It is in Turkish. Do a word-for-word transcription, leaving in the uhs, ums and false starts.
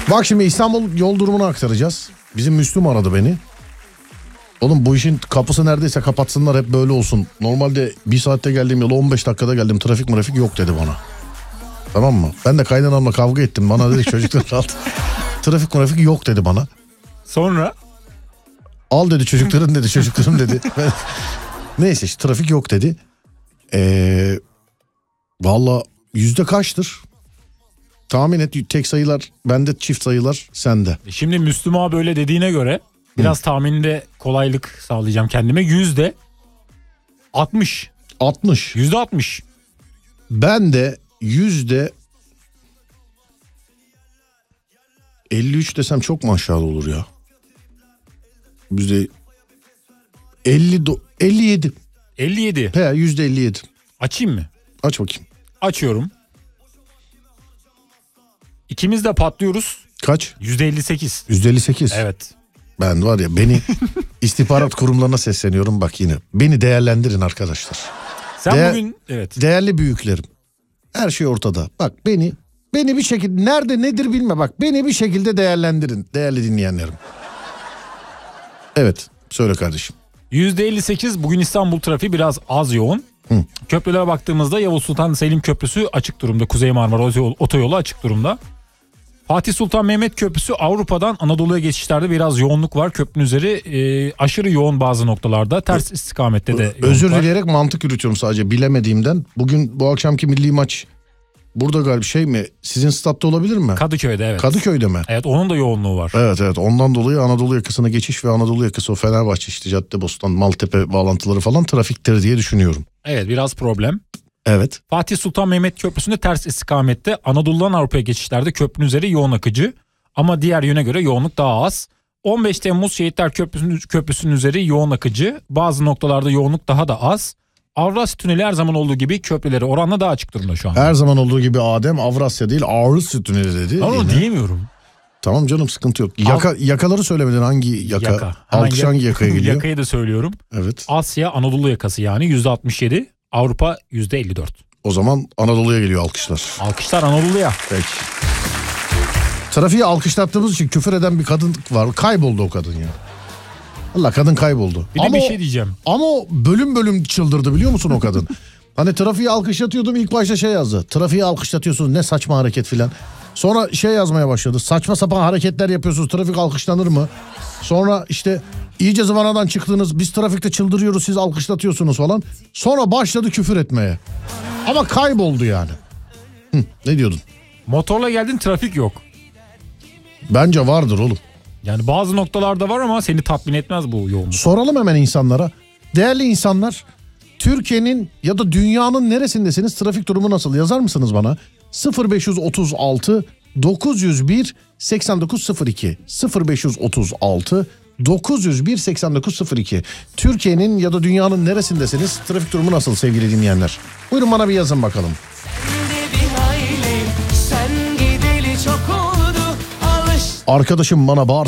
Bak şimdi İstanbul yol durumunu aktaracağız. Bizim Müslüm aradı beni. Oğlum bu işin kapısı neredeyse kapatsınlar, hep böyle olsun. Normalde bir saatte geldiğim yola on beş dakikada geldim. Trafik mırafik yok dedi bana. Tamam mı? Ben de kaynanamla kavga ettim. Bana dedi çocuklar al. Trafik mırafik yok dedi bana. Sonra? Al dedi çocukların dedi çocuklarım dedi. Ben... Neyse işte trafik yok dedi. Ee, Valla yüzde kaçtır? Tahmin et, tek sayılar bende, çift sayılar sende. Şimdi Müslüm abi böyle dediğine göre biraz Hı. tahminde kolaylık sağlayacağım kendime. Yüzde altmış. altmış. Yüzde altmış. Ben de yüzde elli üç desem çok mu aşağıda olur ya? Yüzde elli do... elli yedi. elli yedi. He, yüzde elli yedi. Açayım mı? Aç bakayım. Açıyorum. İkimiz de patlıyoruz. Kaç? yüzde elli sekiz. yüzde elli sekiz. Evet. Ben var ya, beni istihbarat kurumlarına sesleniyorum bak yine. Beni değerlendirin arkadaşlar. Sen Değer, bugün evet. Değerli büyüklerim. Her şey ortada. Bak beni beni bir şekilde, nerede nedir bilme, bak beni bir şekilde değerlendirin değerli dinleyenlerim. Evet, söyle kardeşim. yüzde elli sekiz bugün İstanbul trafiği biraz az yoğun. Hı. Köprülere baktığımızda Yavuz Sultan Selim Köprüsü açık durumda. Kuzey Marmara Otoyolu açık durumda. Fatih Sultan Mehmet Köprüsü Avrupa'dan Anadolu'ya geçişlerde biraz yoğunluk var. Köprünün üzeri e, aşırı yoğun bazı noktalarda. Ters istikamette de yoğunluk Özür var. dileyerek mantık yürütüyorum sadece bilemediğimden. Bugün bu akşamki milli maç burada galiba şey mi? Sizin statta olabilir mi? Kadıköy'de evet. Kadıköy'de mi? Evet, onun da yoğunluğu var. Evet evet, ondan dolayı Anadolu yakasına geçiş ve Anadolu yakası, o Fenerbahçe işte Caddebostan, Maltepe bağlantıları falan trafiktir diye düşünüyorum. Evet, biraz problem. Evet. Fatih Sultan Mehmet Köprüsü'nde ters istikamette Anadolu'dan Avrupa'ya geçişlerde köprünün üzeri yoğun akıcı. Ama diğer yöne göre yoğunluk daha az. on beş Temmuz Şehitler Köprüsü'nün, köprüsünün üzeri yoğun akıcı. Bazı noktalarda yoğunluk daha da az. Avrasya Tüneli her zaman olduğu gibi köprüleri oranla daha açık durumda şu an. Her zaman olduğu gibi Adem Avrasya değil Avrasya Tüneli dedi. Ama diyemiyorum. Tamam canım, sıkıntı yok. Yaka, Al... Yakaları söylemedin, hangi yaka? Yaka. Alkış ya... hangi yakaya geliyor? Yakayı da söylüyorum. Evet. Asya Anadolu yakası yani yüzde altmış yedi. Avrupa yüzde elli dört. O zaman Anadolu'ya geliyor alkışlar. Alkışlar Anadolu'ya. Peki. Trafiği alkışlattığımız için küfür eden bir kadın var. Kayboldu o kadın ya. Allah, kadın kayboldu. Bir de ama bir o, şey diyeceğim. Ama o bölüm bölüm çıldırdı, biliyor musun o kadın? Hani trafiği alkışlatıyordum, ilk başta şey yazdı. Trafiği alkışlatıyorsunuz, ne saçma hareket filan. Sonra şey yazmaya başladı. Saçma sapan hareketler yapıyorsunuz, trafik alkışlanır mı? Sonra işte iyice zıvanadan çıktınız, biz trafikte çıldırıyoruz, siz alkışlatıyorsunuz falan. Sonra başladı küfür etmeye. Ama kayboldu yani. Hı, ne diyordun? Motorla geldin, trafik yok. Bence vardır oğlum. Yani bazı noktalarda var ama seni tatmin etmez bu yoğunluk. Soralım hemen insanlara. Değerli insanlar, Türkiye'nin ya da dünyanın neresindesiniz? Trafik durumu nasıl? Yazar mısınız bana? sıfır beş otuz altı dokuz yüz bir seksen dokuz sıfır iki sıfır beş otuz altı dokuz yüz bir seksen dokuz sıfır iki. Türkiye'nin ya da dünyanın neresindesiniz? Trafik durumu nasıl sevgili dinleyenler? Buyurun bana bir yazın bakalım. Arkadaşım bana bağır